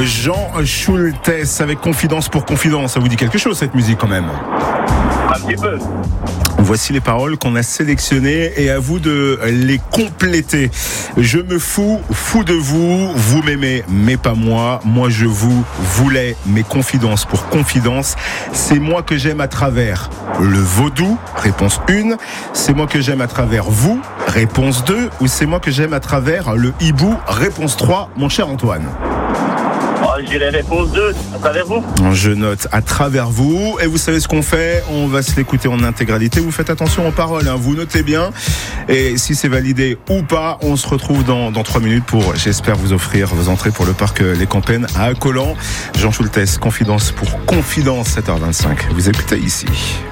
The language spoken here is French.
Jean Schultes avec Confidence pour Confidence. Ça vous dit quelque chose cette musique quand même? Un petit peu. Voici les paroles qu'on a sélectionnées et à vous de les compléter. Je me fous de vous, vous m'aimez, mais pas moi. Moi je vous voulais, mais confidence pour confidence. C'est moi que j'aime à travers le vaudou, réponse 1. C'est moi que j'aime à travers vous, réponse 2. Ou c'est moi que j'aime à travers le hibou, réponse 3, mon cher Antoine. Je dirais réponse 2, à travers vous. Je note à travers vous. Et vous savez ce qu'on fait? On va se l'écouter en intégralité. Vous faites attention aux paroles, hein. Vous notez bien. Et si c'est validé ou pas, on se retrouve dans 3 minutes pour, j'espère, vous offrir vos entrées pour le parc Les Campagnes à Accolant. Jean Schultes, Confidence pour Confidence, 7h25. Vous écoutez ici.